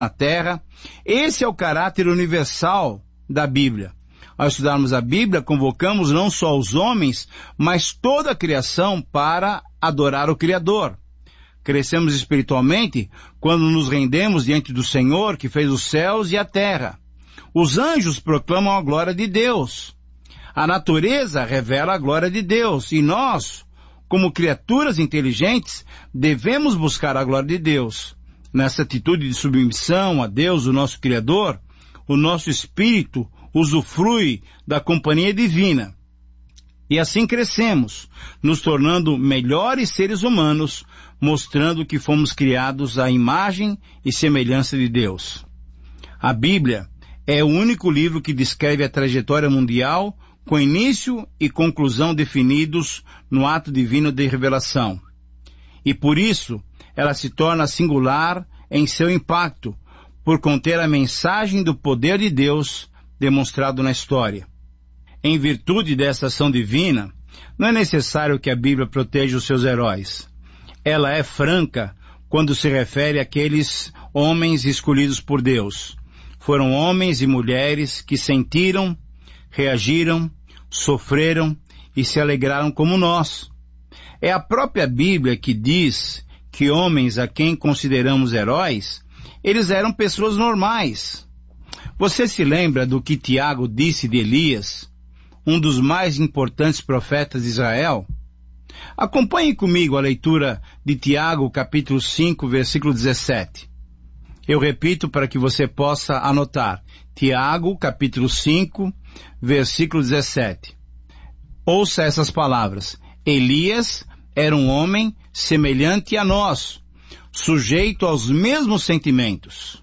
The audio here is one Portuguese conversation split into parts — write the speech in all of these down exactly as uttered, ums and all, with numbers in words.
na terra. Esse é o caráter universal da Bíblia. Ao estudarmos a Bíblia, convocamos não só os homens, mas toda a criação para adorar o Criador. Crescemos espiritualmente quando nos rendemos diante do Senhor, que fez os céus e a terra. Os anjos proclamam a glória de Deus. A natureza revela a glória de Deus. E nós, como criaturas inteligentes, devemos buscar a glória de Deus. Nessa atitude de submissão a Deus, o nosso Criador, o nosso espírito usufrui da companhia divina. E assim crescemos, nos tornando melhores seres humanos, mostrando que fomos criados à imagem e semelhança de Deus. A Bíblia é o único livro que descreve a trajetória mundial com início e conclusão definidos no ato divino de revelação. E por isso, ela se torna singular em seu impacto, por conter a mensagem do poder de Deus demonstrado na história. Em virtude dessa ação divina, não é necessário que a Bíblia proteja os seus heróis. Ela é franca quando se refere àqueles homens escolhidos por Deus. Foram homens e mulheres que sentiram, reagiram, sofreram e se alegraram como nós. É a própria Bíblia que diz que homens a quem consideramos heróis, eles eram pessoas normais. Você se lembra do que Tiago disse de Elias, um dos mais importantes profetas de Israel? Acompanhe comigo a leitura de Tiago, capítulo cinco, versículo dezessete. Eu repito para que você possa anotar. Tiago, capítulo cinco, versículo dezessete. Ouça essas palavras. Elias era um homem semelhante a nós, sujeito aos mesmos sentimentos.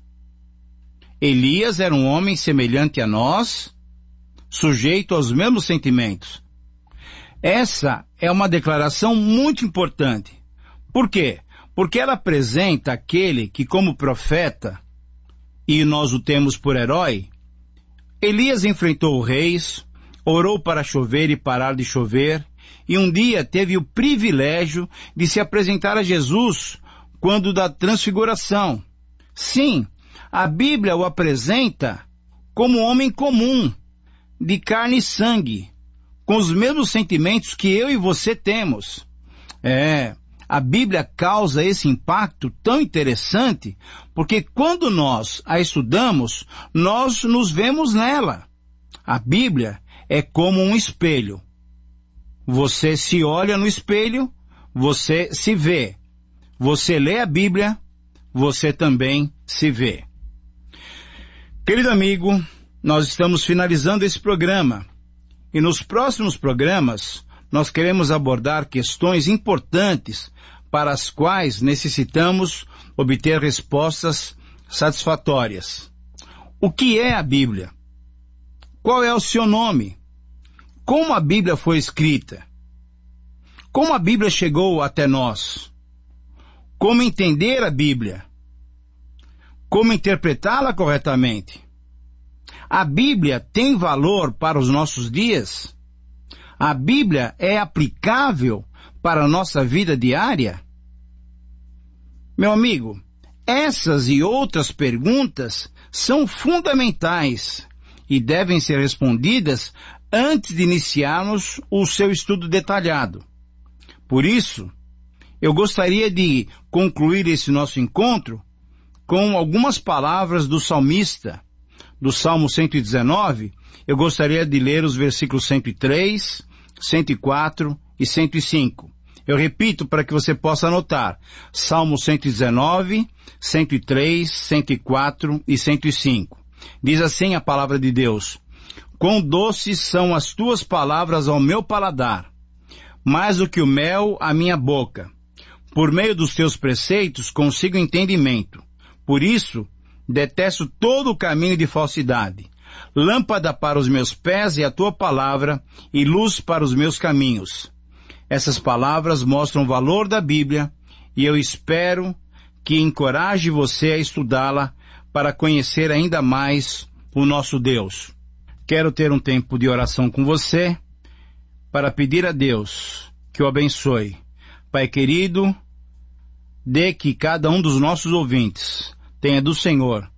Elias era um homem semelhante a nós, sujeito aos mesmos sentimentos. Essa é uma declaração muito importante. Por quê? Porque ela apresenta aquele que, como profeta, e nós o temos por herói, Elias enfrentou reis, orou para chover e parar de chover, e um dia teve o privilégio de se apresentar a Jesus quando da transfiguração. Sim, a Bíblia o apresenta como homem comum, de carne e sangue, com os mesmos sentimentos que eu e você temos. É, a Bíblia causa esse impacto tão interessante, porque quando nós a estudamos, nós nos vemos nela. A Bíblia é como um espelho. Você se olha no espelho, você se vê. Você lê a Bíblia, você também se vê. Querido amigo, nós estamos finalizando esse programa. E nos próximos programas, nós queremos abordar questões importantes para as quais necessitamos obter respostas satisfatórias. O que é a Bíblia? Qual é o seu nome? Como a Bíblia foi escrita? Como a Bíblia chegou até nós? Como entender a Bíblia? Como interpretá-la corretamente? A Bíblia tem valor para os nossos dias? A Bíblia é aplicável para a nossa vida diária? Meu amigo, essas e outras perguntas são fundamentais e devem ser respondidas antes de iniciarmos o seu estudo detalhado. Por isso, eu gostaria de concluir esse nosso encontro com algumas palavras do salmista. Do Salmo cento e dezenove, eu gostaria de ler os versículos cento e três, cento e quatro e cento e cinco. Eu repito para que você possa anotar. Salmo cento e dezenove, cento e três, cento e quatro e cento e cinco. Diz assim a palavra de Deus: Quão doces são as tuas palavras ao meu paladar, mais do que o mel à minha boca. Por meio dos teus preceitos consigo entendimento. Por isso, detesto todo o caminho de falsidade. Lâmpada para os meus pés é a tua palavra e luz para os meus caminhos. Essas palavras mostram o valor da Bíblia e eu espero que encoraje você a estudá-la para conhecer ainda mais o nosso Deus. Quero ter um tempo de oração com você para pedir a Deus que o abençoe. Pai querido, dê que cada um dos nossos ouvintes tem é do Senhor.